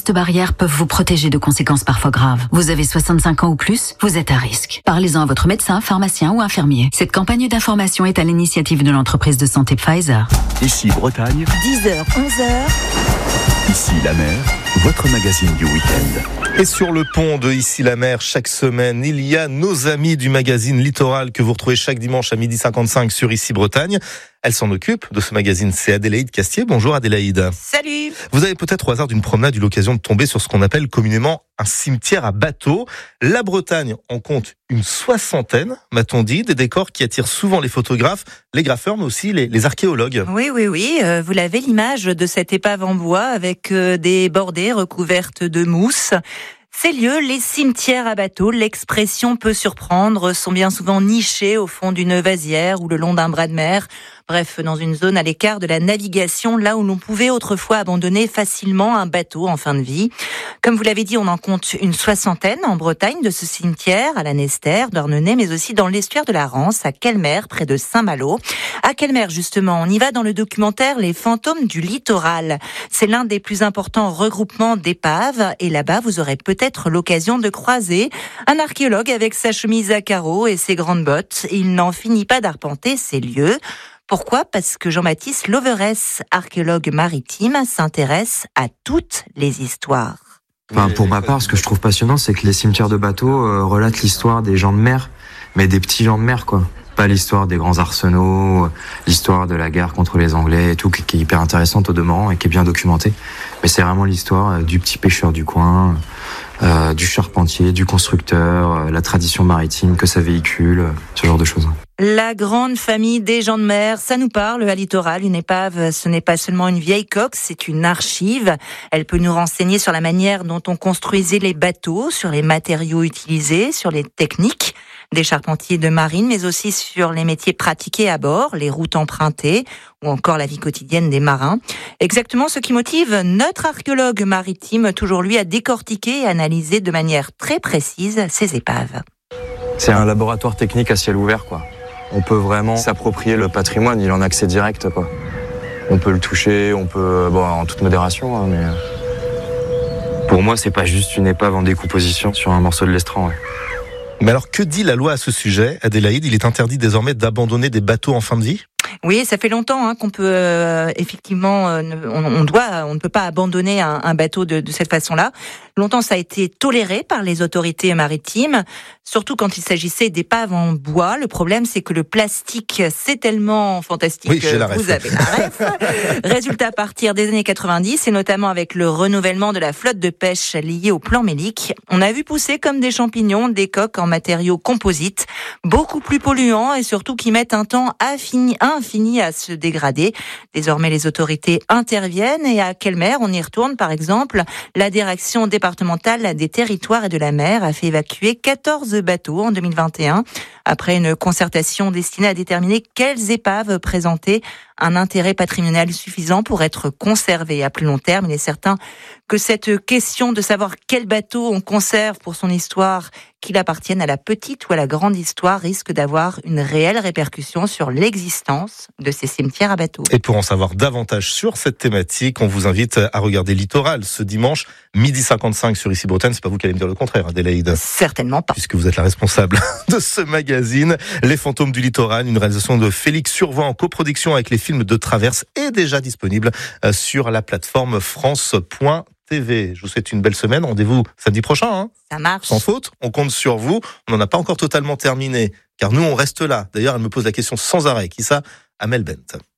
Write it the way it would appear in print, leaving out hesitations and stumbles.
gestes barrières peuvent vous protéger de conséquences parfois graves. Vous avez 65 ans ou plus, vous êtes à risque. Parlez-en à votre médecin, pharmacien ou infirmier. Cette campagne d'information est à l'initiative de l'entreprise de santé Pfizer. Ici Bretagne, 10h, 11h. Ici la mer, votre magazine du week-end. Et sur le pont de Ici la mer, chaque semaine, il y a nos amis du magazine Littoral que vous retrouvez chaque dimanche à 12h55 sur Ici Bretagne. Elle s'en occupe de ce magazine, c'est Adélaïde Castier. Bonjour Adélaïde. Salut. Vous avez peut-être au hasard d'une promenade eu l'occasion de tomber sur ce qu'on appelle communément un cimetière à bateau. La Bretagne en compte une 60aine, m'a-t-on dit, des décors qui attirent souvent les photographes, les graffeurs, mais aussi les archéologues. Oui, vous l'avez l'image de cette épave en bois avec des bordées recouvertes de mousse. Ces lieux, les cimetières à bateau, l'expression peut surprendre, sont bien souvent nichés au fond d'une vasière ou le long d'un bras de mer. Bref, dans une zone à l'écart de la navigation, là où l'on pouvait autrefois abandonner facilement un bateau en fin de vie. Comme vous l'avez dit, on en compte une 60aine en Bretagne de ce cimetière, à la Nester, d'Ornenay, mais aussi dans l'estuaire de la Rance, à Kelmer, près de Saint-Malo. À Kelmer, justement, on y va dans le documentaire Les fantômes du littoral. C'est l'un des plus importants regroupements d'épaves, et là-bas, vous aurez peut-être l'occasion de croiser un archéologue avec sa chemise à carreaux et ses grandes bottes. Il n'en finit pas d'arpenter ces lieux. Pourquoi ? Parce que Jean-Baptiste Loverès, archéologue maritime, s'intéresse à toutes les histoires. Pour ma part, ce que je trouve passionnant, c'est que les cimetières de bateaux relatent l'histoire des gens de mer, mais des petits gens de mer, quoi. Pas l'histoire des grands arsenaux, l'histoire de la guerre contre les Anglais et tout, qui est hyper intéressante au demeurant et qui est bien documentée. Mais c'est vraiment l'histoire du petit pêcheur du coin, du charpentier, du constructeur, la tradition maritime que ça véhicule, ce genre de choses. La grande famille des gens de mer, ça nous parle à Littoral. Une épave, ce n'est pas seulement une vieille coque, c'est une archive. Elle peut nous renseigner sur la manière dont on construisait les bateaux, sur les matériaux utilisés, sur les techniques des charpentiers de marine, mais aussi sur les métiers pratiqués à bord, les routes empruntées ou encore la vie quotidienne des marins. Exactement ce qui motive notre archéologue maritime, toujours lui, à décortiquer et analyser de manière très précise ces épaves. C'est un laboratoire technique à ciel ouvert, quoi. On peut vraiment s'approprier le patrimoine, il en a accès direct, quoi. On peut le toucher, on peut, en toute modération, hein, mais pour moi, c'est pas juste une épave en décomposition sur un morceau de l'estran. Ouais. Mais alors, que dit la loi à ce sujet, Adélaïde ? Il est interdit désormais d'abandonner des bateaux en fin de vie ? Oui, ça fait longtemps qu'on peut effectivement, on ne peut pas abandonner un bateau de cette façon-là. Longtemps, ça a été toléré par les autorités maritimes, surtout quand il s'agissait d'épaves en bois. Le problème, c'est que le plastique, c'est tellement fantastique. Oui, j'ai la ref. Vous avez la ref. Résultat, à partir des années 90, et notamment avec le renouvellement de la flotte de pêche liée au plan mélique, on a vu pousser comme des champignons des coques en matériaux composites, beaucoup plus polluants et surtout qui mettent un temps infini à se dégrader. Désormais, les autorités interviennent et à Kelmer, on y retourne par exemple, la direction départementale des territoires et de la mer a fait évacuer 14 bateaux en 2021 après une concertation destinée à déterminer quelles épaves présentaient un intérêt patrimonial suffisant pour être conservées à plus long terme. Il est certain que cette question de savoir quel bateau on conserve pour son histoire, qu'il appartienne à la petite ou à la grande histoire, risque d'avoir une réelle répercussion sur l'existence de ces cimetières à bateaux. Et pour en savoir davantage sur cette thématique, on vous invite à regarder Littoral ce dimanche, 12h55 sur Ici Bretagne. C'est pas vous qui allez me dire le contraire, Adélaïde. Certainement pas. Puisque vous êtes la responsable de ce magazine. Les fantômes du littoral, une réalisation de Félix Survoix en coproduction avec les films de Traverse, est déjà disponible sur la plateforme France.tv. Je vous souhaite une belle semaine. Rendez-vous samedi prochain. Ça marche. Sans faute. On compte sur vous. On n'en a pas encore totalement terminé, car nous, on reste là. D'ailleurs, elle me pose la question sans arrêt. Qui ça ? Amel Bent.